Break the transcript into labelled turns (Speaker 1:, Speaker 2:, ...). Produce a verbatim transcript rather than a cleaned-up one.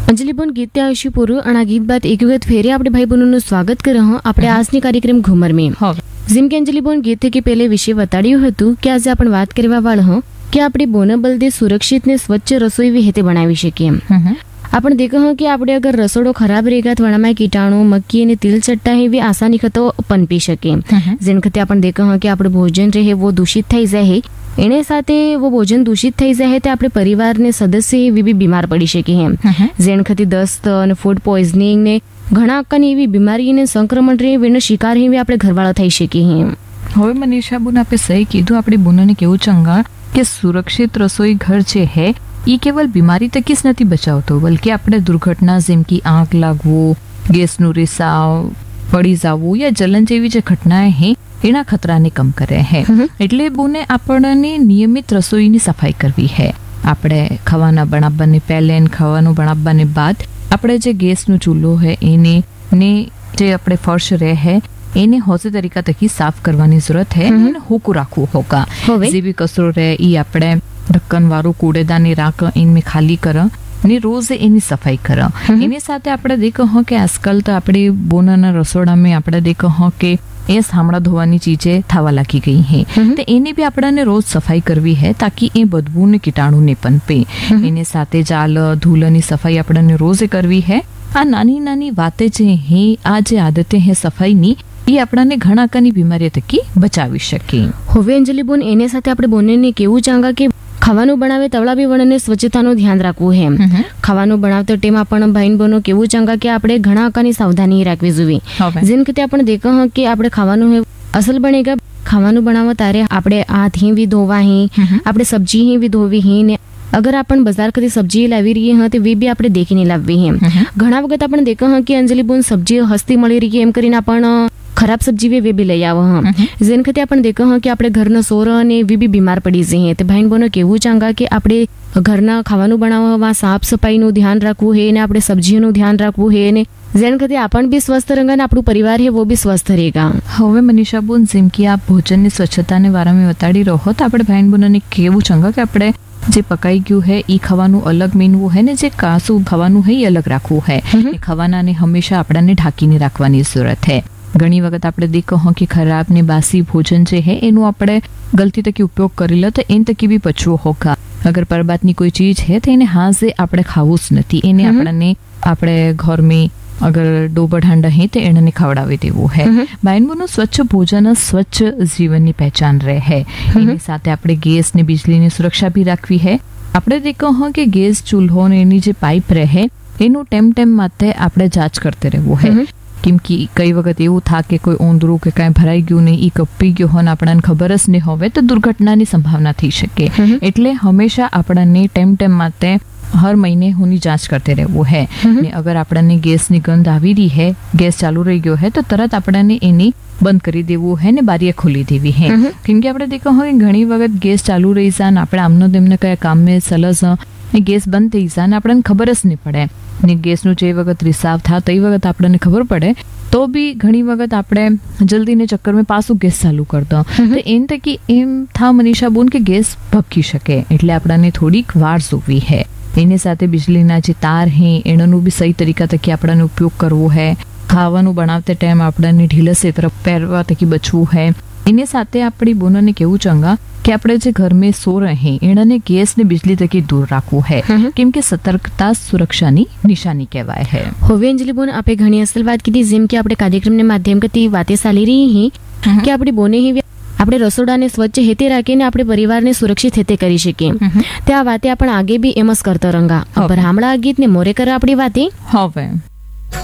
Speaker 1: અંજલિ બોન ગીત આયુષ્ય પૂરું અને આ ગીત બાદ એક વખત ફેરે આપણે ભાઈ બહેનોનું સ્વાગત કરી રહ્યા આપણે આજની કાર્યક્રમ ઘુમર મેં જેમ કે અંજલિ બોન ગીત કે પહેલે વિશે બતાડ્યું હતું કે આજે આપણે વાત કરવા વાળા હો કે આપણે બોના બલદે સુરક્ષિત ને સ્વચ્છ રસોઈ भी हेते बनावी શકીએ આપણે देखो हैं कि આપણે अगर रसोड़ो खराब रहेगा तो वहाँ में कीटाणु मक्खी ने तिल चट्टा है भी आसानी खतो पनपी सके जिन खते अपन देखो हैं कि આપણે भोजन रहे वो दूषित થઈ જાય એને સાથે वो भोजन दूषित થઈ જાય તો આપણે પરિવારને સદસ્ય એવી બી બીમાર પડી શકે એમ જેન ખતી દસ્ત અને ફૂડ પોઈઝનિંગ ને ઘણા અકની એવી બીમારીને સંક્રમણ રહે એનો શિકાર હી આપણે ઘરવાળા થઈ શકે એમ
Speaker 2: હવે મનીષા બુન આપે સહી કીધું આપણી બુનને કેવું ચંગા કે સુરક્ષિત રસોઈ ઘર જે હે ये केवल बीमारी तक ही नहीं बचावतो बल्कि આપણે दुर्घटना જેમ કે आग लागवो ગેસનું રિસાવ પડી જાવું या जलन જેવી જે ઘટનાએ હે એના ખતરાને કમ કરે હે એટલે બોને આપણને નિયમિત રસોઈની સફાઈ કરવી હે આપણે ખાવાના બનાવવાને પહેલે ખાવાનું બનાવવાને બાદ આપણે જે ગેસનો ચૂલો હે એને ને જે આપણે ફર્શ રહે હે એને હોસે તરીકા તકી સાફ કરવાની જરૂરત હે અને હોકું રાખવું હોगा જે भी કચરો રહે ઈ આપણે ढक्कन वाળું કૂડેદાની રાખ इनमें खाली कर ने रोज एनी सफाई कर एनी साथे આપણે देखो हो કે આજકાલ તો આપણે બોનાના રસોડામાં આપણે देखो हो કે એ સામડા ધોવાની ચીજે થવા લાગી ગઈ હે તો એની બી આપણને રોજ સફાઈ કરવી હે તાકી એ બદબુ ને કીટાણુ ને પનપે એની સાથે જાલ ધૂળની સફાઈ આપણને રોજ કરવી હે આ નાની નાની વાતે જે હે આ જે આદતે હે સફાઈની એ આપણને ઘણા કની બીમારી તકી બચાવી શકે
Speaker 1: હવે અંજલિ બોન એને સાથે આપણે બોનેને કેવું ચાંગા કે ખાવાનું બનાવે તવળા બી વણને સ્વચ્છતાનું ધ્યાન રાખવું હે ખાવાનું બનાવતો ટેમ આપણ ભાઈન બનો કેવું ચાંગા કે આપણે ઘણા આકાની સાવધાની રાખવી જોઈએ જેમ કે આપણે દેખો હા કે આપણે ખાવાનું હે અસલ બનેગા ખાવાનું બનાવવા તારે આપણે હાથ હી भी ધોવા હી આપણે સબ્જી હી भी ધોવી હી ને अगर अपन बाजार कदी सब्जी लावी रही हैं तो वे भी આપણે દેખીને લાવવી હે ઘણા વખત આપણે દેખો હા કે અંજલિ બોન સબ્જી હસ્તી મળી રહી એમ કરીને આપણ ખરાબ સબ્જી વે भी લઈ આવો હા જેન ખતે આપણે દેખો હા કે આપણે ઘરના સોરા અને વે भी બીમાર પડી જઈએ તો ભાઈન બોનો કેવું ચાંગા કે આપણે ઘરના ખાવાનું બનાવવા સાફ સફાઈનું ધ્યાન રાખવું હે ને આપણે સબ્જીનું ધ્યાન રાખવું હે ને જેન ખતે આપણ બી સ્વસ્થ રહેગા ને આપણું પરિવાર હે वो भी સ્વસ્થ રહેગા
Speaker 2: હવે મનીષા બોન જેમ કે આપ ભોજનની સ્વચ્છતાને વારંવાર બતાડી રહો તો આપણે ભાઈન બોનને કેવું ચાંગા કે આપણે જે પકાઈ ગયું હે ઈ ખાવાનું અલગ મેનવું હે ને જે કાસું ખાવાનું હે ઈ અલગ રાખવું હે એ ખાવાનાને હંમેશા આપણને ઢાંકીને રાખવાની જરૂરત હે ઘણી વખત આપણે દેખો હો કે ખરાબ ને બાસી ભોજન જે હે એનું આપણે ગલતી તકી ઉપયોગ કરી લો તો એન તકી બી પચવો હોગા અગર પરબાતની કોઈ ચીજ હે તો એને હાથે આપણે ખાવું જ નથી એને આપણને આપણે ઘર में अगर डोबर ढांडा है तो एने खवड़ावे देवो है बायनबोनो स्वच्छ भोजन स्वच्छ जीवन ની पहचान रहे है એની સાથે આપણે ગેસ ને बिजली સુરક્ષા भी રાખવી है આપણે દેખો હો કે ગેસ ચૂલ્હો ને એની જે પાઇપ રહે એનું ટેમ ટેમ માથે આપણે જાંચ કરતે રહેવું है કેમ કે કઈ વખત એવું થા કે કોઈ ઓંદરું કે કાંઈ ભરાઈ ગયું ને ઈ કપી ગયો હોય ને આપણને ખબર જ નહીં હોવે તો દુર્ઘટનાની સંભાવના થઈ શકે એટલે હંમેશા આપણને ટેમ ટેમ માથે हर महीने होनी जांच करते रहવું है ने अगर આપણને ગેસની ગંધ આવી રહી है ગેસ ચાલુ રહી ગયો है તો તરત આપણને એની બંધ કરી દેવું है ને બારીએ ખોલી દેવી है કેમ કે આપણે દેખો હોય ઘણી વખત ગેસ ચાલુ રહી જાય ને આપણે આમનો તેમને કયા કામ में સલસ ને ગેસ બંધ થઈ જાય ને આપણને ખબર જ નહીં પડે ને ગેસનું જે વખત રિસાવ થા તે વખત આપણને ખબર પડે તો બી ઘણી વખત આપણે જલ્દીને ચક્કરમાં પાછું ગેસ ચાલુ કરતો તો એમ તકી એમ થા મનીષા બોન કે ગેસ ભપકી શકે એટલે આપણને થોડીક વાર જોવી है એની સાથે बिजलीના જે તાર હે એનો બી સહી તરીકા તકી આપણને ઉપયોગ કરવો હે ખાવાનું બનાવતે ટાઈમ આપણને ઢીલસે તરફ પહેરવા તકી બચવું હે એની સાથે આપણી બોનને કેવું ચંગા કે આપણે જે ઘર में સો રહે એણે ગેસ ને बिजली તકી દૂર રાખવું હે કેમ કે સતર્કતા સુરક્ષાની નિશાની કહેવાય હે
Speaker 1: હવે અંજલિ બોન આપે ઘણી અસલ વાત કીધી જેમ કે આપણે કાર્યક્રમને માધ્યમ કતી વાતે ચાલી રહી હી કે આપણી બોને હી આપણે રસોડાને સ્વચ્છ હેતે રાખીને આપણે પરિવારને સુરક્ષિત હેતે કરી શકીએ તે આ વાતે આપણે આગે બી એમ જ કરતો રંગા પર હામળા ગીત ને મોરે કર આપણી વાતે
Speaker 2: હવે